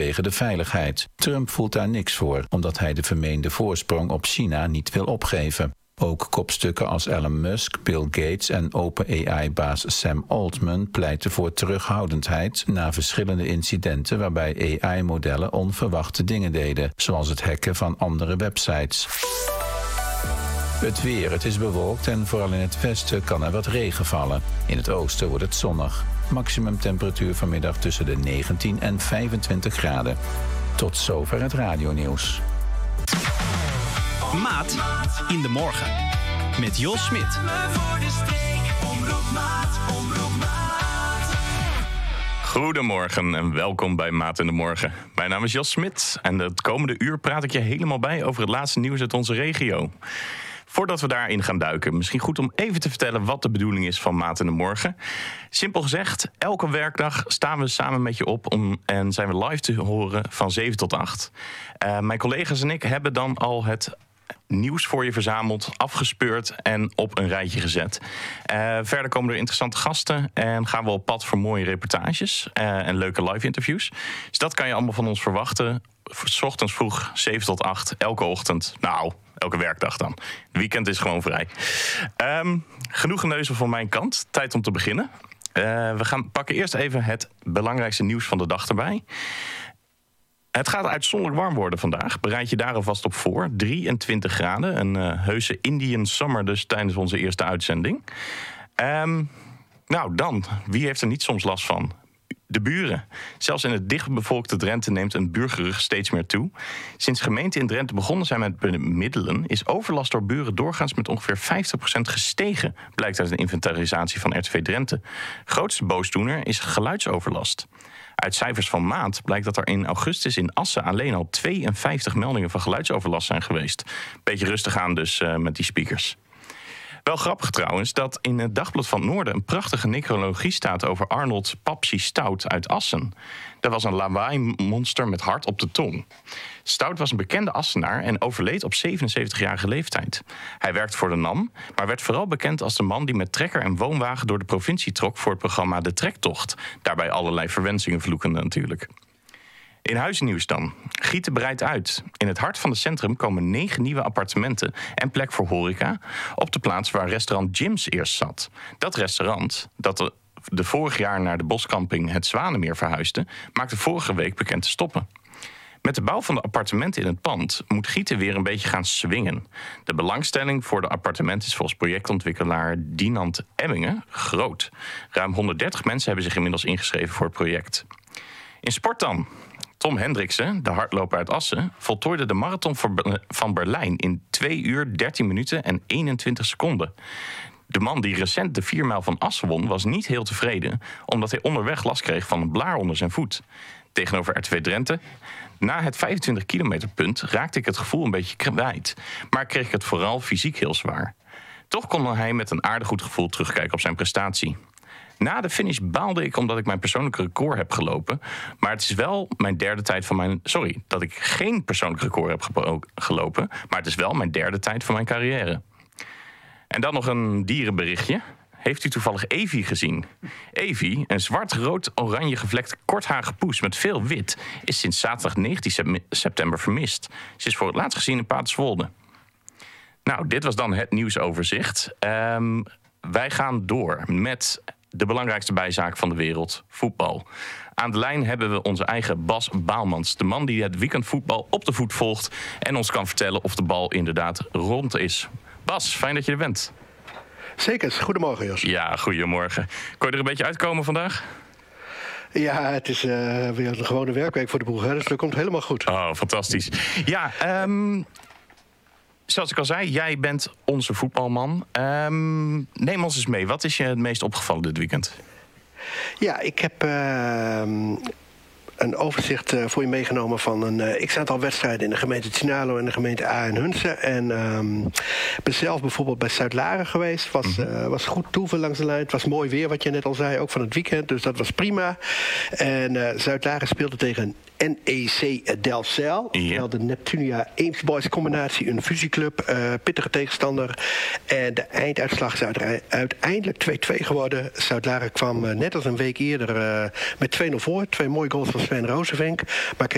vanwege de veiligheid. Trump voelt daar niks voor, omdat hij de vermeende voorsprong op China niet wil opgeven. Ook kopstukken als Elon Musk, Bill Gates en OpenAI-baas Sam Altman pleiten voor terughoudendheid na verschillende incidenten waarbij AI-modellen onverwachte dingen deden, zoals het hacken van andere websites. Het weer, het is bewolkt en vooral in het westen kan er wat regen vallen. In het oosten wordt het zonnig. Maximumtemperatuur vanmiddag tussen de 19 en 25 graden. Tot zover het radionieuws. Maat in de morgen. Met Jos Smit. Goedemorgen en welkom bij Maat in de Morgen. Mijn naam is Jos Smit en het komende uur praat ik je helemaal bij over het laatste nieuws uit onze regio. Voordat we daarin gaan duiken, misschien goed om even te vertellen wat de bedoeling is van Maat in de Morgen. Simpel gezegd, elke werkdag staan we samen met je op en zijn we live te horen van 7 tot 8. Mijn collega's en ik hebben dan al het nieuws voor je verzameld, afgespeurd en op een rijtje gezet. Verder komen er interessante gasten en gaan we op pad voor mooie reportages en leuke live interviews. Dus dat kan je allemaal van ons verwachten. 's Ochtends vroeg, 7 tot 8, elke ochtend. Nou, elke werkdag dan. Het weekend is gewoon vrij. Genoeg geneuzel van mijn kant. Tijd om te beginnen. We pakken eerst even het belangrijkste nieuws van de dag erbij. Het gaat uitzonderlijk warm worden vandaag. Bereid je daar alvast op voor. 23 graden. Een heuse Indian summer dus tijdens onze eerste uitzending. Nou dan, wie heeft er niet soms last van? De buren. Zelfs in het dichtbevolkte Drenthe neemt een buurgerucht steeds meer toe. Sinds gemeenten in Drenthe begonnen zijn met bemiddelen, is overlast door buren doorgaans met ongeveer 50% gestegen, blijkt uit een inventarisatie van RTV Drenthe. Grootste boosdoener is geluidsoverlast. Uit cijfers van Maat blijkt dat er in augustus in Assen alleen al 52 meldingen van geluidsoverlast zijn geweest. Beetje rustig aan dus met die speakers. Wel grappig trouwens dat in het Dagblad van het Noorden een prachtige necrologie staat over Arnold Papsi Stout uit Assen. Dat was een lawaai-monster met hart op de tong. Stout was een bekende Assenaar en overleed op 77-jarige leeftijd. Hij werkte voor de NAM, maar werd vooral bekend als de man die met trekker en woonwagen door de provincie trok voor het programma De Trektocht. Daarbij allerlei verwensingen vloekende natuurlijk. In huisnieuws dan. Gieten breidt uit. In het hart van het centrum komen 9 nieuwe appartementen en plek voor horeca op de plaats waar restaurant Jim's eerst zat. Dat restaurant, dat de vorig jaar naar de boscamping Het Zwanenmeer verhuisde, maakte vorige week bekend te stoppen. Met de bouw van de appartementen in het pand moet Gieten weer een beetje gaan swingen. De belangstelling voor de appartementen is volgens projectontwikkelaar Dinant Emmingen groot. Ruim 130 mensen hebben zich inmiddels ingeschreven voor het project. In sport dan. Tom Hendriksen, de hardloper uit Assen, voltooide de marathon van Berlijn in 2 uur, 13 minuten en 21 seconden. De man die recent de 4 mijl van Assen won was niet heel tevreden, omdat hij onderweg last kreeg van een blaar onder zijn voet. Tegenover RTV Drenthe. Na het 25 kilometer punt raakte ik het gevoel een beetje kwijt, maar kreeg ik het vooral fysiek heel zwaar. Toch kon hij met een aardig goed gevoel terugkijken op zijn prestatie. Na de finish baalde ik omdat ik mijn persoonlijke record heb gelopen. Maar het is wel mijn derde tijd van mijn... Sorry, dat ik geen persoonlijk record heb gelopen. Maar het is wel mijn derde tijd van mijn carrière. En dan nog een dierenberichtje. Heeft u toevallig Evie gezien? Evie, een zwart-rood-oranje gevlekte kortharige poes met veel wit, is sinds zaterdag 19 september vermist. Ze is voor het laatst gezien in Paterswolde. Nou, dit was dan het nieuwsoverzicht. Wij gaan door met de belangrijkste bijzaak van de wereld, voetbal. Aan de lijn hebben we onze eigen Bas Baalmans. De man die het weekendvoetbal op de voet volgt en ons kan vertellen of de bal inderdaad rond is. Bas, fijn dat je er bent. Zeker, goedemorgen Jos. Ja, goedemorgen. Kon je er een beetje uitkomen vandaag? Ja, het is weer een gewone werkweek voor de boeg, hè, dus dat komt helemaal goed. Oh, fantastisch. Ja, zoals ik al zei, jij bent onze voetbalman. Neem ons eens mee. Wat is je het meest opgevallen dit weekend? Ja, ik heb een overzicht voor je meegenomen van een x-aantal wedstrijden in de gemeente Tinalo en de gemeente A en Hunze. En ben zelf bijvoorbeeld bij Zuid-Laren geweest. Was goed toeven langs de lijn. Het was mooi weer, wat je net al zei, ook van het weekend. Dus dat was prima. En Zuid-Laren speelde tegen NEC Delfzijl. Ja. De Neptunia Eems Boys combinatie, een fusieclub. Pittige tegenstander. En de einduitslag is uiteindelijk 2-2 geworden. Zuid-Laren kwam net als een week eerder met 2-0 voor. 2 mooie goals van Sven Rozenvenk. Maar